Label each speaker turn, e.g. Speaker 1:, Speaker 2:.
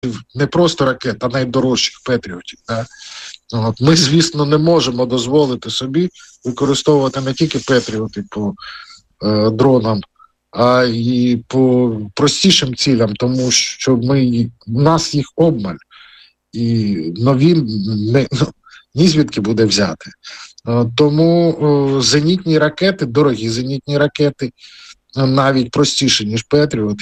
Speaker 1: не просто ракет, а найдорожчих Петріотів. Да? Ми, звісно, не можемо дозволити собі використовувати не тільки Петріоти по дронам, а й по простішим цілям, тому що в нас їх обмаль. І нові ні звідки буде взяти. Тому зенітні ракети, дорогі зенітні ракети, навіть простіші, ніж Петріот,